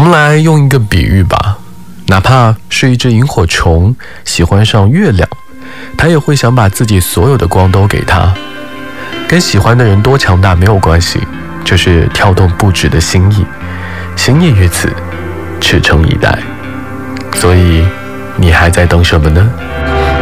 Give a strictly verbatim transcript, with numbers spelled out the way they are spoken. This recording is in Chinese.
们来用一个比喻吧，哪怕是一只萤火虫喜欢上月亮，它也会想把自己所有的光都给它。跟喜欢的人多强大没有关系，就是跳动不止的心意，心意于此，赤诚以待。所以你还在等什么呢？